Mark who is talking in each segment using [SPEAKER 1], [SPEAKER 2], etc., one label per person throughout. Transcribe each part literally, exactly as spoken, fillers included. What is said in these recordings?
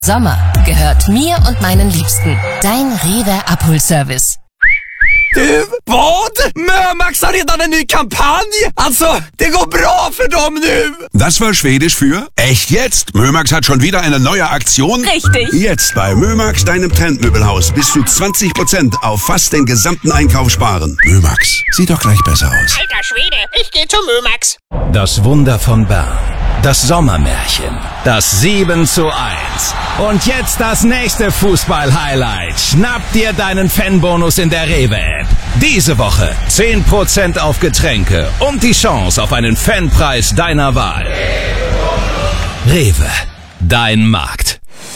[SPEAKER 1] Sommer gehört mir und meinen Liebsten. Dein Rewe Abholservice.
[SPEAKER 2] Du, vad? Mömax har redan en ny kampanj! Alltså, det går bra för dem nu!
[SPEAKER 3] Das war Schwedisch für echt jetzt. Mömax hat schon wieder eine neue Aktion.
[SPEAKER 1] Richtig.
[SPEAKER 3] Jetzt bei Mömax, deinem Trendmöbelhaus, bis zu zwanzig Prozent auf fast den gesamten Einkauf sparen. Mömax, sieht doch gleich besser aus.
[SPEAKER 4] Alter Schwede, ich geh zu Mömax.
[SPEAKER 5] Das Wunder von Bern. Das Sommermärchen. Das sieben zu eins. Und jetzt das nächste Fußball-Highlight. Schnapp dir deinen Fanbonus in der Rewe-App. Diese Woche zehn Prozent auf Getränke und die Chance auf einen Fanpreis deiner Wahl. Rewe, dein Markt.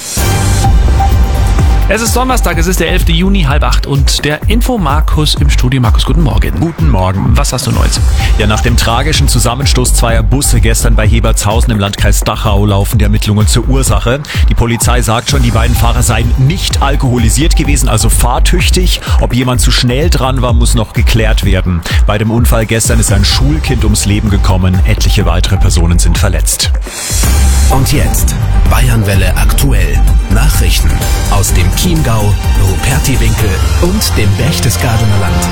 [SPEAKER 6] Es ist Donnerstag, es ist der elfte Juni, halb acht und der Info Markus im Studio. Markus, guten Morgen.
[SPEAKER 7] Guten Morgen.
[SPEAKER 6] Was hast du Neues?
[SPEAKER 7] Ja, nach dem tragischen Zusammenstoß zweier Busse gestern bei Hebertshausen im Landkreis Dachau laufen die Ermittlungen zur Ursache. Die Polizei sagt schon, die beiden Fahrer seien nicht alkoholisiert gewesen, also fahrtüchtig. Ob jemand zu schnell dran war, muss noch geklärt werden. Bei dem Unfall gestern ist ein Schulkind ums Leben gekommen. Etliche weitere Personen sind verletzt.
[SPEAKER 5] Und jetzt Bayernwelle aktuell. Nachrichten aus dem Chiemgau, Rupertiwinkel und dem Berchtesgadener Land.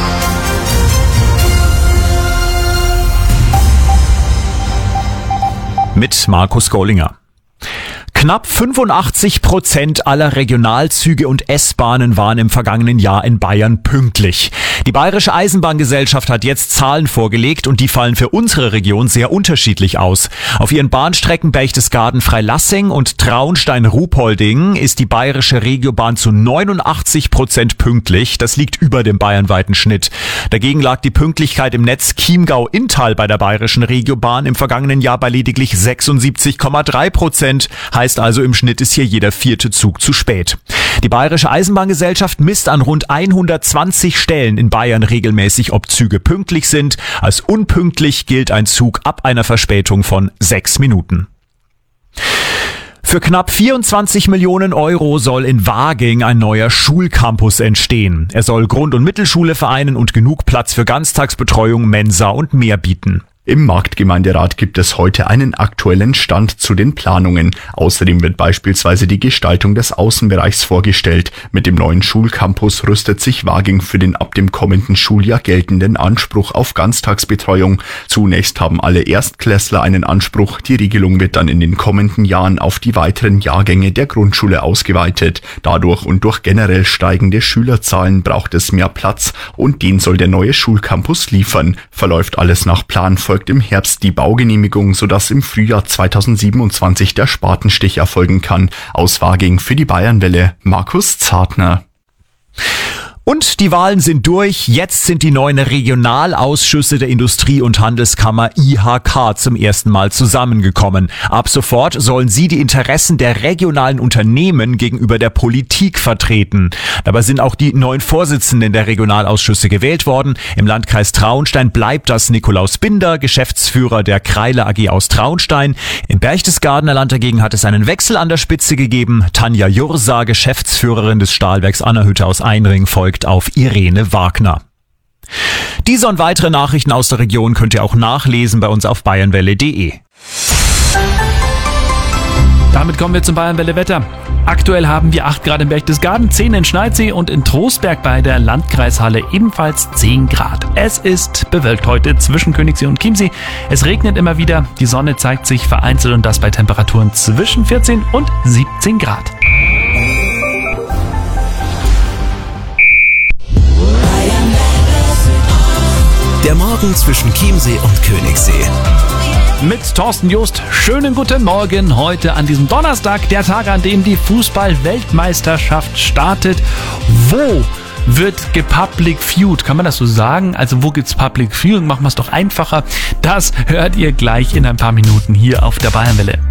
[SPEAKER 7] Mit Markus Gollinger. Knapp fünfundachtzig Prozent aller Regionalzüge und S-Bahnen waren im vergangenen Jahr in Bayern pünktlich. Die Bayerische Eisenbahngesellschaft hat jetzt Zahlen vorgelegt und die fallen für unsere Region sehr unterschiedlich aus. Auf ihren Bahnstrecken Berchtesgaden-Freilassing und Traunstein-Ruhpolding ist die Bayerische Regiobahn zu neunundachtzig Prozent pünktlich. Das liegt über dem bayernweiten Schnitt. Dagegen lag die Pünktlichkeit im Netz Chiemgau-Inntal bei der Bayerischen Regiobahn im vergangenen Jahr bei lediglich sechsundsiebzig Komma drei Prozent. Heißt also, im Schnitt ist hier jeder vierte Zug zu spät. Die Bayerische Eisenbahngesellschaft misst an rund hundertzwanzig Stellen in Bayern regelmäßig, ob Züge pünktlich sind. Als unpünktlich gilt ein Zug ab einer Verspätung von sechs Minuten. Für knapp vierundzwanzig Millionen Euro soll in Waging ein neuer Schulcampus entstehen. Er soll Grund- und Mittelschule vereinen und genug Platz für Ganztagsbetreuung, Mensa und mehr bieten.
[SPEAKER 8] Im Marktgemeinderat gibt es heute einen aktuellen Stand zu den Planungen. Außerdem wird beispielsweise die Gestaltung des Außenbereichs vorgestellt. Mit dem neuen Schulcampus rüstet sich Waging für den ab dem kommenden Schuljahr geltenden Anspruch auf Ganztagsbetreuung. Zunächst haben alle Erstklässler einen Anspruch. Die Regelung wird dann in den kommenden Jahren auf die weiteren Jahrgänge der Grundschule ausgeweitet. Dadurch und durch generell steigende Schülerzahlen braucht es mehr Platz und den soll der neue Schulcampus liefern. Verläuft alles nach Plan, folgt im Herbst die Baugenehmigung, sodass im Frühjahr zweitausendsiebenundzwanzig der Spatenstich erfolgen kann. Aus Waging für die Bayernwelle, Markus Zartner.
[SPEAKER 7] Und die Wahlen sind durch. Jetzt sind die neuen Regionalausschüsse der Industrie- und Handelskammer I H K zum ersten Mal zusammengekommen. Ab sofort sollen sie die Interessen der regionalen Unternehmen gegenüber der Politik vertreten. Dabei sind auch die neuen Vorsitzenden der Regionalausschüsse gewählt worden. Im Landkreis Traunstein bleibt das Nikolaus Binder, Geschäftsführer der Kreile A G aus Traunstein. Im Berchtesgadener Land dagegen hat es einen Wechsel an der Spitze gegeben. Tanja Jursa, Geschäftsführerin des Stahlwerks Annerhütte aus Einring, folgt auf Irene Wagner. Diese und weitere Nachrichten aus der Region könnt ihr auch nachlesen bei uns auf bayernwelle punkt de.
[SPEAKER 6] Damit kommen wir zum Bayernwelle Wetter. Aktuell haben wir acht Grad in Berchtesgaden, zehn in Schneidsee und in Trostberg bei der Landkreishalle ebenfalls zehn Grad. Es ist bewölkt heute zwischen Königssee und Chiemsee. Es regnet immer wieder, die Sonne zeigt sich vereinzelt und das bei Temperaturen zwischen vierzehn und siebzehn Grad.
[SPEAKER 5] Der Morgen zwischen Chiemsee und Königssee.
[SPEAKER 6] Mit Thorsten Jost. Schönen guten Morgen heute an diesem Donnerstag, der Tag, an dem die Fußball-Weltmeisterschaft startet. Wo wird gepublic viewed? Kann man das so sagen? Also wo gibt's Public Viewing? Machen wir es doch einfacher. Das hört ihr gleich in ein paar Minuten hier auf der Bayernwelle.